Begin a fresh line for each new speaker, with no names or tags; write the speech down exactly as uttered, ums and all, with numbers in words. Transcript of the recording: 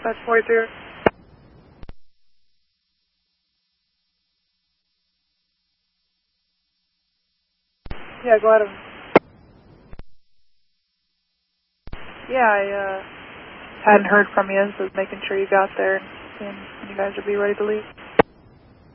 That's forty-three. Yeah, go ahead. Yeah, I uh, hadn't heard from you, so I was making sure you got there and, and you guys would be ready to leave.